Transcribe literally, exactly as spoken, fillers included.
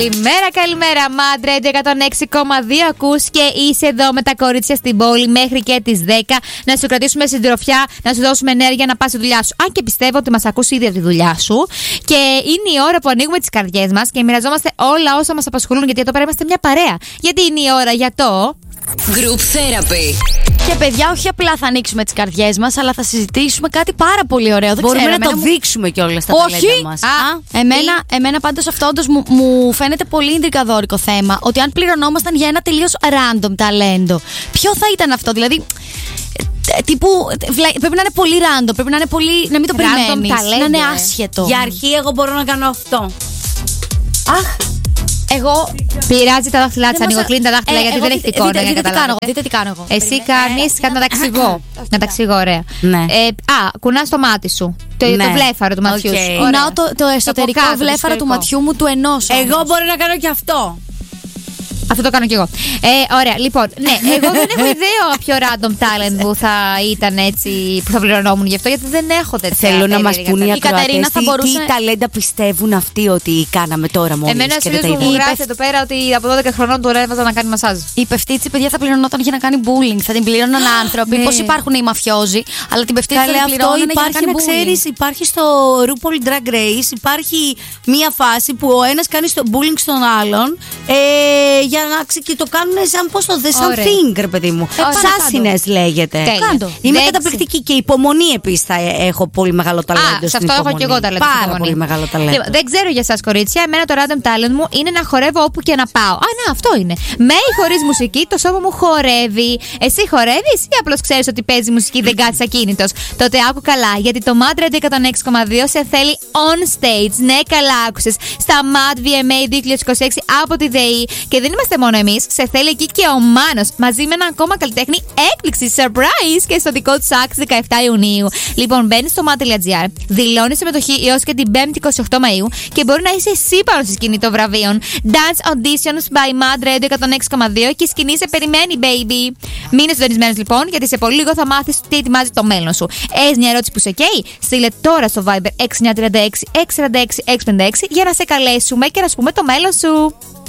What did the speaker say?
Καλημέρα, καλημέρα. Μάντρε εκατόν έξι κόμμα δύο ακούς και είσαι εδώ με τα κορίτσια στην πόλη μέχρι και τις δέκα. Να σου κρατήσουμε συντροφιά, να σου δώσουμε ενέργεια να πας στη δουλειά σου. Αν και πιστεύω ότι μας ακούς ήδη από τη δουλειά σου. Και είναι η ώρα που ανοίγουμε τις καρδιές μας και μοιραζόμαστε όλα όσα μας απασχολούν. Γιατί εδώ πέρα είμαστε μια παρέα. Γιατί είναι η ώρα για το Group Therapy. Και παιδιά, όχι απλά θα ανοίξουμε τις καρδιές μας, αλλά θα συζητήσουμε κάτι πάρα πολύ ωραίο. Δεν Μπορούμε ξέρω, να το μου... δείξουμε κιόλας στα όχι. ταλέντα μας. Α, Α, εμένα, εμένα πάντως αυτό όντως μου, μου φαίνεται πολύ ιντρικαδόρικο θέμα. Ότι αν πληρωνόμασταν για ένα τελείως random ταλέντο, ποιο θα ήταν αυτό, δηλαδή. Τύπου, πρέπει να είναι πολύ random, πρέπει να είναι πολύ. Να μην το περιμένεις, να είναι άσχετο. Για αρχή, εγώ μπορώ να κάνω αυτό. Αχ. Εγώ. Πειράζει τα δάχτυλά τη, ανοιγοκλίνει τα δάχτυλα, ε, γιατί δεν έχει εικόνα. Δείτε, δείτε, δείτε, τι κάνω, δείτε τι κάνω εγώ. Εσύ κάνει κάτι να τα εξηγώ. Να τα εξηγώ, ωραία. Ναι. Ε, α, κουνά το μάτι σου. Το, ναι. το βλέφαρο του ματιού Okay. σου. Κουνάω το, το εσωτερικό το βλέφαρο του ματιού μου του ενός. Εγώ μπορώ να κάνω και αυτό. Αυτό το κάνω κι εγώ. Ε, ωραία, λοιπόν, ναι, εγώ δεν έχω ιδέα ποιο random talent που θα ήταν έτσι, που θα πληρωνόμουν γι' αυτό, γιατί δεν έχω τέτοια. Θέλω να μας πούν οι ακροατές τι, μπορούσε... τι ταλέντα πιστεύουν αυτοί ότι κάναμε τώρα μόλις. Εμένα και δεν τα μου είδαμε. γράφει εδώ πέρα ότι από δώδεκα χρονών του έβαζα να κάνει μασάζ. Η Πεφτίτσι, παιδιά, θα πληρωνόταν για να κάνει bullying. Θα την πλήρωναν άνθρωποι. Ναι. Πώς υπάρχουν οι μαφιόζοι, αλλά την Πεφτίτσι θα την πληρώναν για να κάνει bullying. Ξέρεις, υπάρχει στο RuPaul Drag Race, υπάρχει μία φάση που ο ένας κάνει στο bullying στον άλλον ε, για να και το κάνουν σαν πώς το δε, σαν finger, παιδί μου. Σάσινες λέγεται. Κάντο. Είμαι δεν καταπληκτική και υπομονή επίσης θα έχω πολύ μεγάλο ταλέντο. Α, σε αυτό έχω και εγώ ταλέντο. Πάρα πολύ μεγάλο ταλέντο. Λοιπόν, δεν ξέρω για εσάς, κορίτσια. Εμένα το random talent μου είναι να χορεύω όπου και να πάω. Α, να, αυτό είναι. Με ή χωρίς μουσική, το σώμα μου χορεύει. Εσύ χορεύεις ή απλώς ξέρεις ότι παίζει μουσική, δεν κάτσεις ακίνητος? Τότε άκου καλά, γιατί το Mad Radio εκατόν έξι κόμμα δύο σε θέλει on stage. Ναι, καλά άκουσες. Στα Mad βι εμ έι δύο χιλιάδες είκοσι έξι από τη ΔΕΗ. Και δεν είμαστε μόνο εμείς. Σε θέλει εκεί και ο Μάνος μαζί με έναν ακόμα καλλιτέχνη έκπληξη surprise και στο δικό του σάξ δεκαεφτά Ιουνίου. Λοιπόν, μπαίνεις στο mat.gr, δηλώνεις συμμετοχή έως και την πέμπτη εικοστή όγδοη Μαΐου και μπορεί να είσαι εσύ πάνω στη σκηνή των βραβείων. Dance Auditions by Mad Radio εκατόν έξι κόμμα δύο και η σκηνή σε περιμένει, baby. Μείνε συντονισμένος λοιπόν, γιατί σε πολύ λίγο θα μάθεις τι ετοιμάζει το μέλλον σου. Έχεις μια ερώτηση που σε καίει? Στείλε τώρα στο Viber έξι εννιά τρία έξι έξι τέσσερα έξι έξι πέντε έξι για να σε καλέσουμε και να σου πούμε το μέλλον σου.